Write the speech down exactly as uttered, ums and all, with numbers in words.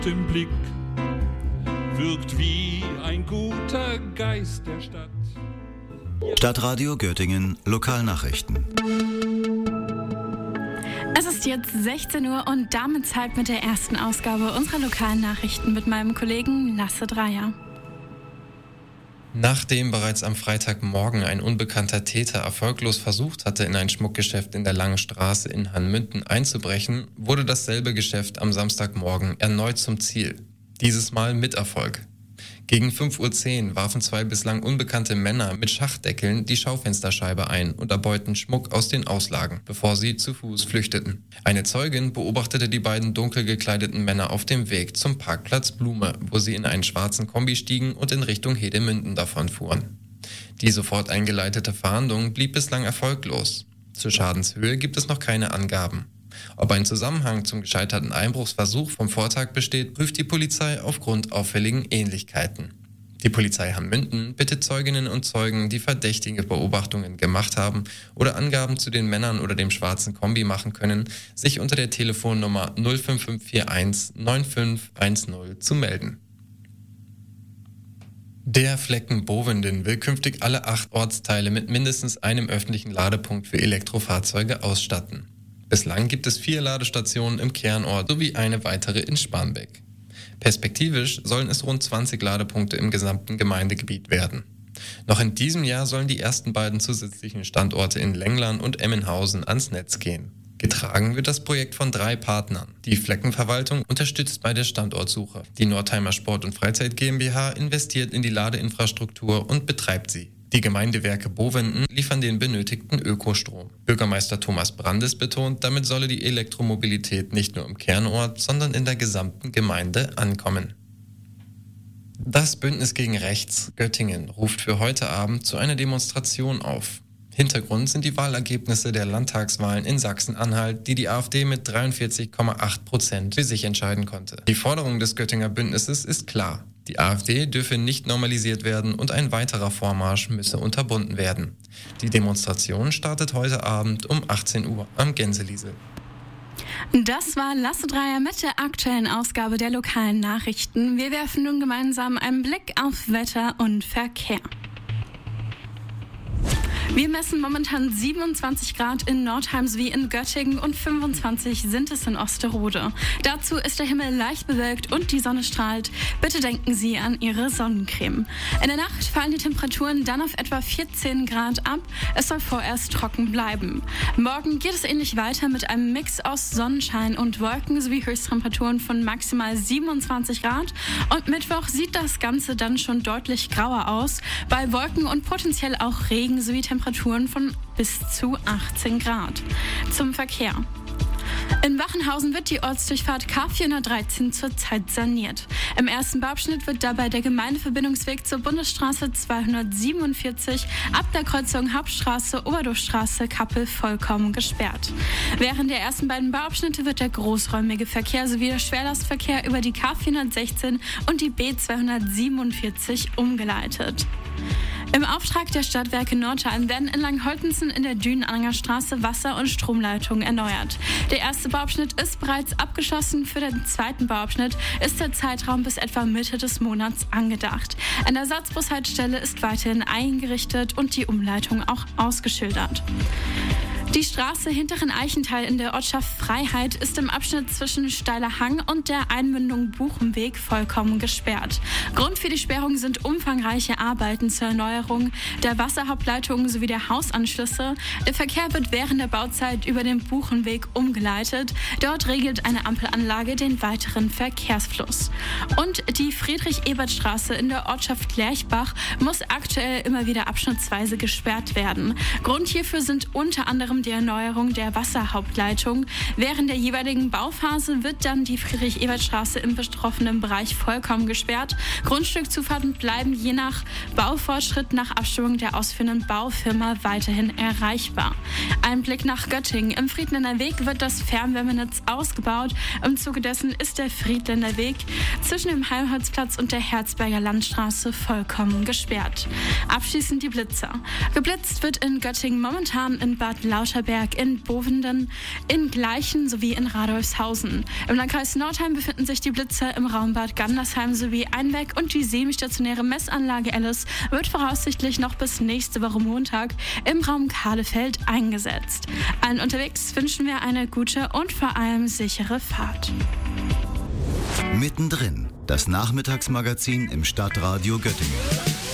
im Blick, wirkt wie ein guter Geist der Stadt. Stadtradio Göttingen, Lokalnachrichten. Es ist jetzt sechzehn Uhr und damit Zeit mit der ersten Ausgabe unserer lokalen Nachrichten mit meinem Kollegen Lasse Dreier. Nachdem bereits am Freitagmorgen ein unbekannter Täter erfolglos versucht hatte, in ein Schmuckgeschäft in der Langen Straße in Hanmünden einzubrechen, wurde dasselbe Geschäft am Samstagmorgen erneut zum Ziel. Dieses Mal mit Erfolg. Gegen fünf Uhr zehn warfen zwei bislang unbekannte Männer mit Schachdeckeln die Schaufensterscheibe ein und erbeuten Schmuck aus den Auslagen, bevor sie zu Fuß flüchteten. Eine Zeugin beobachtete die beiden dunkel gekleideten Männer auf dem Weg zum Parkplatz Blume, wo sie in einen schwarzen Kombi stiegen und in Richtung Hedemünden davonfuhren. Die sofort eingeleitete Fahndung blieb bislang erfolglos. Zur Schadenshöhe gibt es noch keine Angaben. Ob ein Zusammenhang zum gescheiterten Einbruchsversuch vom Vortag besteht, prüft die Polizei aufgrund auffälligen Ähnlichkeiten. Die Polizei Hanmünden bittet Zeuginnen und Zeugen, die verdächtige Beobachtungen gemacht haben oder Angaben zu den Männern oder dem schwarzen Kombi machen können, sich unter der Telefonnummer null fünf fünf vier eins neun fünf eins null zu melden. Der Flecken Bovenden will künftig alle acht Ortsteile mit mindestens einem öffentlichen Ladepunkt für Elektrofahrzeuge ausstatten. Bislang gibt es vier Ladestationen im Kernort sowie eine weitere in Spanbeck. Perspektivisch sollen es rund zwanzig Ladepunkte im gesamten Gemeindegebiet werden. Noch in diesem Jahr sollen die ersten beiden zusätzlichen Standorte in Lenglern und Emmenhausen ans Netz gehen. Getragen wird das Projekt von drei Partnern. Die Fleckenverwaltung unterstützt bei der Standortsuche. Die Nordheimer Sport- und Freizeit GmbH investiert in die Ladeinfrastruktur und betreibt sie. Die Gemeindewerke Bovenden liefern den benötigten Ökostrom. Bürgermeister Thomas Brandes betont, damit solle die Elektromobilität nicht nur im Kernort, sondern in der gesamten Gemeinde ankommen. Das Bündnis gegen Rechts Göttingen ruft für heute Abend zu einer Demonstration auf. Hintergrund sind die Wahlergebnisse der Landtagswahlen in Sachsen-Anhalt, die die AfD mit dreiundvierzig Komma acht Prozent für sich entscheiden konnte. Die Forderung des Göttinger Bündnisses ist klar. Die AfD dürfe nicht normalisiert werden und ein weiterer Vormarsch müsse unterbunden werden. Die Demonstration startet heute Abend um achtzehn Uhr am Gänseliesel. Das war Lasse Dreier mit der aktuellen Ausgabe der lokalen Nachrichten. Wir werfen nun gemeinsam einen Blick auf Wetter und Verkehr. Wir messen momentan siebenundzwanzig Grad in Nordheim sowie in Göttingen und fünfundzwanzig sind es in Osterode. Dazu ist der Himmel leicht bewölkt und die Sonne strahlt. Bitte denken Sie an Ihre Sonnencreme. In der Nacht fallen die Temperaturen dann auf etwa vierzehn Grad ab. Es soll vorerst trocken bleiben. Morgen geht es ähnlich weiter mit einem Mix aus Sonnenschein und Wolken sowie Höchsttemperaturen von maximal siebenundzwanzig Grad. Und Mittwoch sieht das Ganze dann schon deutlich grauer aus. Bei Wolken und potenziell auch Regen sowie Temperaturen Temperaturen von bis zu achtzehn Grad. Zum Verkehr. In Wachenhausen wird die Ortsdurchfahrt K vierhundertdreizehn zurzeit saniert. Im ersten Bauabschnitt wird dabei der Gemeindeverbindungsweg zur Bundesstraße zweihundertsiebenundvierzig ab der Kreuzung Hauptstraße, Oberdorfstraße, Kappel vollkommen gesperrt. Während der ersten beiden Bauabschnitte wird der großräumige Verkehr sowie der Schwerlastverkehr über die K vierhundertsechzehn und die B zweihundertsiebenundvierzig umgeleitet. Im Auftrag der Stadtwerke Nordheim werden in Langholtensen in der Dünenanger Straße Wasser- und Stromleitungen erneuert. Der erste Bauabschnitt ist bereits abgeschlossen. Für den zweiten Bauabschnitt ist der Zeitraum bis etwa Mitte des Monats angedacht. Eine Ersatzbushaltestelle ist weiterhin eingerichtet und die Umleitung auch ausgeschildert. Die Straße Hinteren Eichenthal in der Ortschaft Freiheit ist im Abschnitt zwischen Steiler Hang und der Einmündung Buchenweg vollkommen gesperrt. Grund für die Sperrung sind umfangreiche Arbeiten zur Erneuerung der Wasserhauptleitungen sowie der Hausanschlüsse. Der Verkehr wird während der Bauzeit über den Buchenweg umgeleitet. Dort regelt eine Ampelanlage den weiteren Verkehrsfluss. Und die Friedrich-Ebert-Straße in der Ortschaft Lerchbach muss aktuell immer wieder abschnittsweise gesperrt werden. Grund hierfür sind unter anderem die Erneuerung der Wasserhauptleitung. Während der jeweiligen Bauphase wird dann die Friedrich-Ebert-Straße im betroffenen Bereich vollkommen gesperrt. Grundstückzufahrten bleiben je nach Baufortschritt nach Abstimmung der ausführenden Baufirma weiterhin erreichbar. Ein Blick nach Göttingen. Im Friedländer Weg wird das Fernwärmenetz ausgebaut. Im Zuge dessen ist der Friedländer Weg zwischen dem Helmholtzplatz und der Herzberger Landstraße vollkommen gesperrt. Abschließend die Blitzer. Geblitzt wird in Göttingen momentan in Bad Lauchstädt Waterberg, in Bovenden, in Gleichen sowie in Radolfshausen. Im Landkreis Nordheim befinden sich die Blitze im Raum Bad Gandersheim sowie Einbeck und die semistationäre Messanlage Alice wird voraussichtlich noch bis nächste Woche Montag im Raum Kahlefeld eingesetzt. Allen unterwegs wünschen wir eine gute und vor allem sichere Fahrt. Mittendrin, das Nachmittagsmagazin im Stadtradio Göttingen.